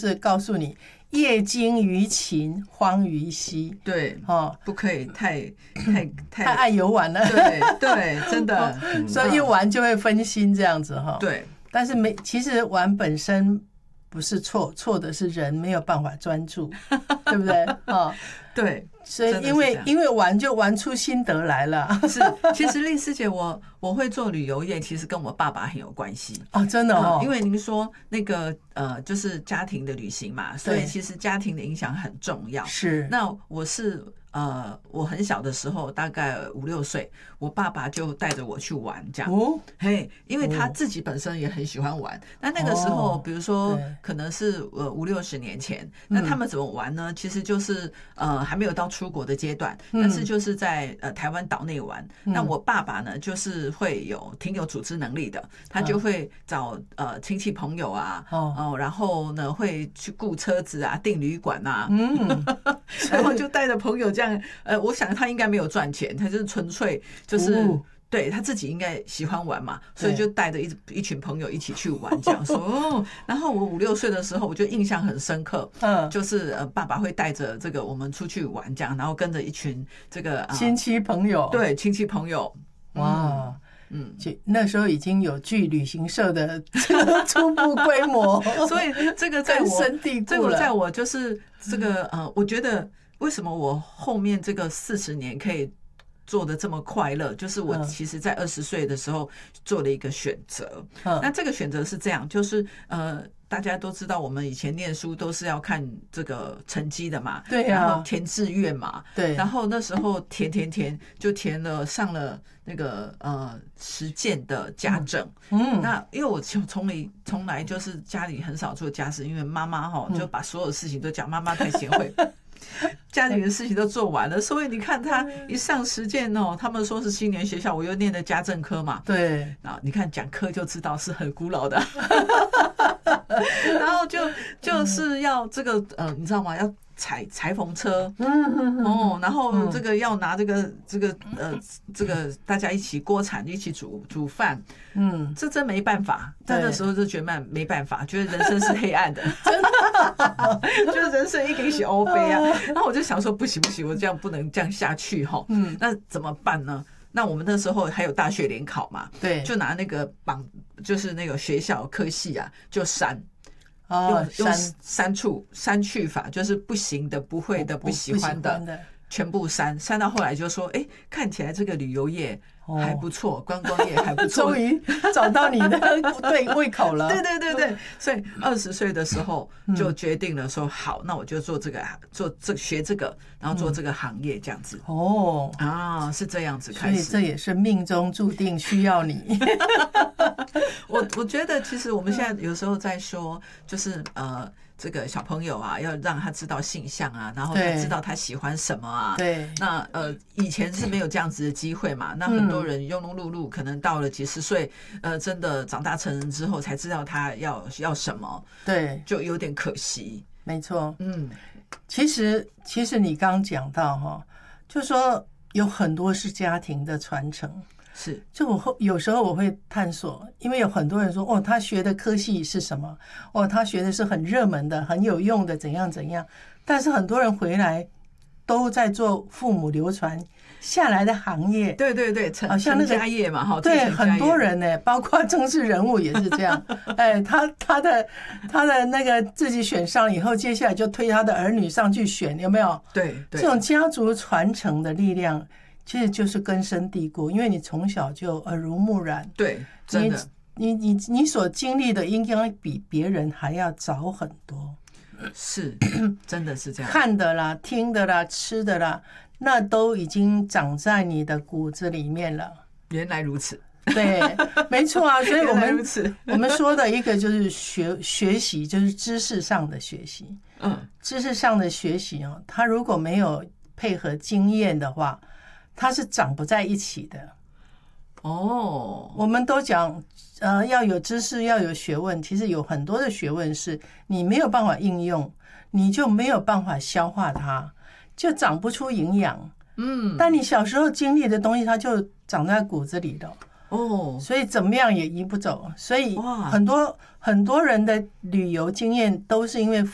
就是告诉你业精于勤，荒于嬉。 对，不可以太爱游玩了。 对对，真的， 所以一玩就会分心这样子哈。 对， 但是其实玩本身不是错，错的是人没有办法专注，对不对？ 对， 所以因为玩就玩出心得来了。 是，其实丽丝姐我会做旅游业，其实跟我爸爸很有关系哦，真的哦。 因为您说那个就是家庭的旅行嘛，所以其实家庭的影响很重要。 是， 那我很小的时候，大概5、6岁，我爸爸就带着我去玩，这样。嘿，因为他自己本身也很喜欢玩。那个时候，比如说可能是50、60年前，那他们怎么玩呢？其实就是还没有到出国的阶段，但是就是在台湾岛内玩。那我爸爸呢，就是会挺有组织能力的，他就会找亲戚朋友啊，然后呢会去雇车子啊，订旅馆啊，然后就带着朋友这样。我想他应该没有赚钱，他就是纯粹就是对他自己应该喜欢玩嘛，所以就带着一群朋友一起去玩这样说。然后我5、6岁的时候，我就印象很深刻，就是爸爸会带着这个我们出去玩这样，然后跟着一群这个亲戚朋友， 对亲戚朋友， 哇。那时候已经有具旅行社的初步规模， 所以这个在我就是这个我觉得为什么我后面这个40年可以做得这么快乐，就是我其实在20岁的时候做了一个选择。那这个选择是这样，就是大家都知道我们以前念书都是要看这个成绩的嘛， 对然后填志愿嘛， 对， 然后那时候填就上了那个实践的家政。那因为我从来就是家里很少做家事，因为妈妈就把所有事情都讲，妈妈太贤惠。家里的事情都做完了，所以你看他一上实践他们说是青年学校，我又念的家政科嘛， 对， 你看讲课就知道是很古老的。然后就是要这个你知道吗？要裁缝车，然后这个要拿这个大家一起锅铲一起煮饭，这真没办法。在那时候就觉得没办法，觉得人生是黑暗的，真的，就是人生一定是欧杯啊。然后我就想说，不行，我这样不能这样下去哈。那怎么办呢？那我们那时候还有大学联考嘛，对，就拿那个就是那个学校科系啊，就删。用删去法，就是不行的、不会的、不喜欢的，全部删到后来就说，看起来这个旅游业还不错，观光业还不错， 终于找到你的对胃口了。 对，所以20岁的时候就决定了说，好，那我就学这个，然后做这个行业这样子。是这样子开始， 所以这也是命中注定需要你。 我觉得其实我们现在有时候在说，就是这个小朋友啊，要让他知道性向啊，然后他知道他喜欢什么啊。 对。 那以前是没有这样子的机会嘛，那很多人庸庸碌碌，可能到了几十岁，真的长大成人之后才知道他要什么。对。就有点可惜。 没错。其实你刚讲到就是说有很多是家庭的传承。 是， 就有时候我会探索，因为有很多人说他学的科系是什么，他学的是很热门的、很有用的，怎样，但是很多人回来都在做父母流传下来的行业。 对，像那个家业嘛， 对，很多人呢，包括政治人物也是这样。他的那个自己选上以后，接下来就推他的儿女上去选，有没有？对，这种家族传承的力量。其实就是根深蒂固，因为你从小就耳濡目染。对，真的，你所经历的应该比别人还要早很多。 是，真的是这样。 看的啦，听的啦，吃的啦，那都已经长在你的骨子里面了。 原来如此。 对，没错啊。所以我们说的一个就是学习，就是知识上的学习。知识上的学习它如果没有配合经验的话，它是长不在一起的。我们都讲要有知识，要有学问，其实有很多的学问是你没有办法应用，你就没有办法消化它，就长不出营养。但你小时候经历的东西，它就长在骨子里的。所以怎么样也移不走。所以很多人的旅游经验都是因为